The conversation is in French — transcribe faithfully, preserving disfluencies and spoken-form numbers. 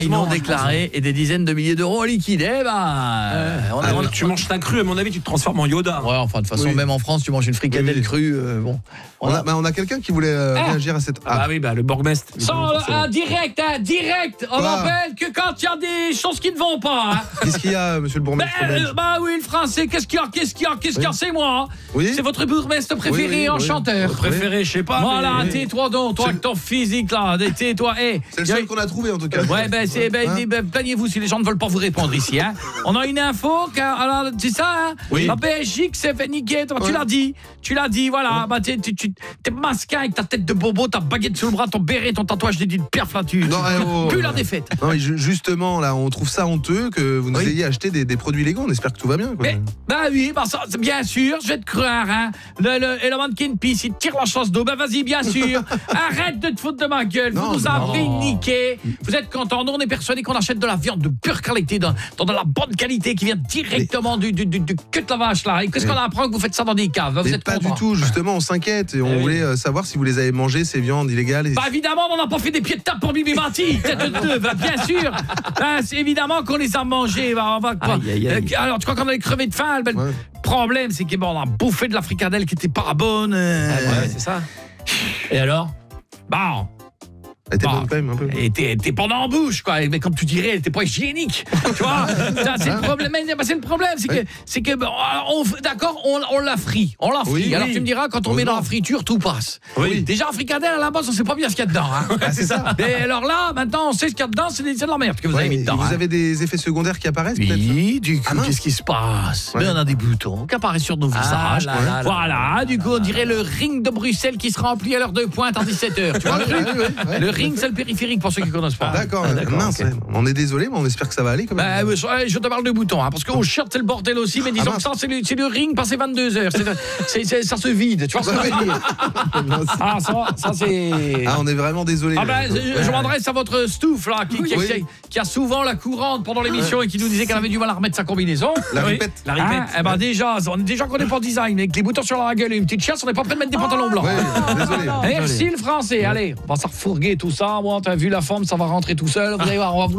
non déclaré et des dizaines de milliers d'euros en liquide. Eh ben, euh, on a, ah, on a, tu on... manges ta crue, à mon avis, tu te transformes en Yoda. Ouais, enfin de toute façon, oui. même en France, tu manges une fricadelle oui. crue. Euh, bon, on a, bah, on a quelqu'un qui voulait euh, ah. réagir à cette. Ah, ah oui, bah le bourgmestre. Sans euh, direct, hein, direct. On ah. rappelle que quand il y a des choses qui ne vont pas. Hein. Qu'est-ce qu'il y a, monsieur le bourgmestre? Bah, euh, bah oui, le français. Qu'est-ce qu'il y a? Qu'est-ce qu'il y a? Qu'est-ce qu'il y a? C'est moi. Oui. C'est votre bourgmestre préféré oui, oui, enchanteur. Oui. Préféré, je sais pas. Voilà, mais... tais-toi donc, toi avec ton physique là. Tais-toi. Hey, c'est le seul qu'on a trouvé en tout cas. Ouais, ben c'est ben, hein? ben, plaignez-vous si les gens ne veulent pas vous répondre ici. Hein. On a une info, car, alors c'est ça. Hein oui. La Belgique s'est fait niquer. Toi, ouais. Tu l'as dit, tu l'as dit. Voilà, ouais. bah tu t'es masquin avec ta tête de bobo, ta baguette sous le bras, ton béret, ton tatouage des d'une pierre flattue. Non, eh, oh, plus la défaite. Non, mais justement là, on trouve ça honteux que vous nous oui. ayez acheté des, des produits légaux. On espère que tout va bien. Quoi. Mais, bah oui, bah ça, bien sûr, je vais te croire. Hein. Le, le, et le mannequin pisse, il tire la chasse d'eau. Ben bah, vas-y, bien sûr. Arrête de te foutre de ma gueule. Non, vous nous avez niqué. Vous êtes contents. Nous, on est persuadés qu'on achète de la viande de pure qualité, dans, dans de la bonne qualité qui vient directement mais... du, du, du, du cul de la vache là. Et qu'est-ce mais... qu'on apprend que vous faites ça dans des caves? Vous êtes pas contents. Du tout, justement, on s'inquiète et on oui. voulait savoir si vous les avez mangées, ces viandes illégales. Et... Bah évidemment, on n'a pas fait des pieds de table pour Bibi Mati. Tête de deux, bah, bien sûr. Bah, c'est évidemment qu'on les a mangés. Bah, on va, quoi. Aïe, aïe, aïe. Alors, tu crois qu'on allait crever de faim? Le ouais. problème, c'est qu'on bon, a bouffé de la fricadelle qui était pas bonne. Euh... Ah, ouais, c'est ça. Et alors? Bon. Elle était bonne quand même un peu. Elle était, était pendant en bouche quoi, mais comme tu dirais, elle était pas hygiénique. Tu vois, ça, c'est le problème. Bah, c'est le problème, c'est que c'est que bon, on, d'accord, on, on la frit, on la frit. Oui, Alors oui. tu me diras quand on oh, met non. dans la friture, tout passe. Oui. Déjà en fricadelle à la base, on sait pas bien ce qu'il y a dedans. Hein. Ah, c'est ça. Mais alors là, maintenant, on sait ce qu'il y a dedans, c'est de la merde que vous ouais, avez mis dedans. Vous hein. avez des effets secondaires qui apparaissent peut-être? Oui, du coup, ah, qu'est-ce qui se passe? ouais. Mais on a des boutons qui apparaissent sur nos visages. Ah, là, là, voilà, là, du coup, on dirait le ring de Bruxelles qui se remplit à l'heure de pointe à dix-sept heures. Tu vois le truc? Le ring, c'est le périphérique. Pour ceux qui connaissent pas. D'accord, ah, mince. Okay. On est désolé, mais on espère que ça va aller quand même. Bah, je te parle de boutons, hein, parce qu'au shirt c'est le bordel aussi, mais disons ah, que ça c'est le, le ring passé vingt-deux heures. C'est, c'est, c'est, ça se vide, tu vois ce que je veux dire? Ah, ça, ça c'est. Ah, on est vraiment désolé. Ah, ben, je, je m'adresse à votre Stouff là, qui, qui, oui. qui, qui a souvent la courante pendant l'émission ouais. et qui nous disait qu'elle avait du mal à remettre sa combinaison. La ripette. Oui. La ripette. Ah, eh ben, déjà, on est déjà qu'on n'est pas design, avec les boutons sur la gueule et une petite chasse, on n'est pas prêt de mettre des pantalons blancs. Ouais, désolé. Merci le français. Allez, on va s'en refourguer tout ça. Moi, t'as vu la forme, ça va rentrer tout seul. Vous allez voir, on va vous